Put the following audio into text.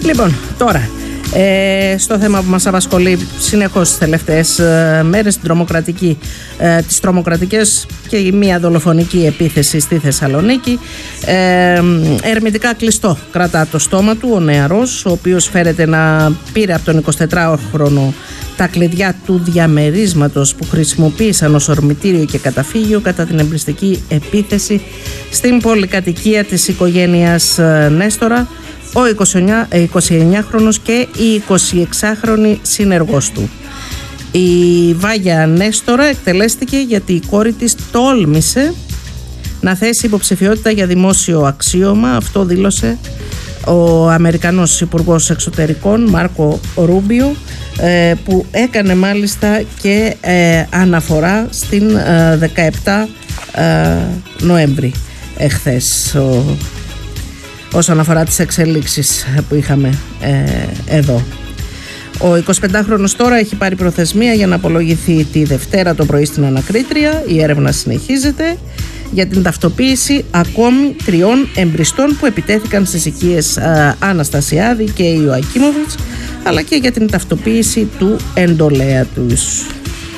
Λοιπόν, τώρα στο θέμα που μας απασχολεί συνεχώς τις τελευταίες μέρες, τις τρομοκρατικές και η μία δολοφονική επίθεση στη Θεσσαλονίκη. Ερμητικά κλειστό κρατά το στόμα του ο νεαρός, ο οποίος φέρεται να πήρε από τον 24χρονο τα κλειδιά του διαμερίσματος που χρησιμοποίησαν ως ορμητήριο και καταφύγιο κατά την εμπριστική επίθεση στην πολυκατοικία της οικογένειας Νέστορα, ο 29χρονος και η 26χρονη συνεργός του. Η Βάγια Νέστορα εκτελέστηκε γιατί η κόρη της τόλμησε να θέσει υποψηφιότητα για δημόσιο αξίωμα. Αυτό δήλωσε ο Αμερικανός Υπουργός Εξωτερικών Μάρκο Ρούμπιο, που έκανε μάλιστα και αναφορά στην 17 Νοέμβρη εχθές, όσον αφορά τις εξελίξεις που είχαμε εδώ. Ο 25χρονος τώρα έχει πάρει προθεσμία για να απολογηθεί τη Δευτέρα το πρωί στην ανακρίτρια. Η έρευνα συνεχίζεται για την ταυτοποίηση ακόμη 3 εμπριστών που επιτέθηκαν στις οικίες Αναστασιάδη και Ιωακίμοβιτς, αλλά και για την ταυτοποίηση του εντολέα τους.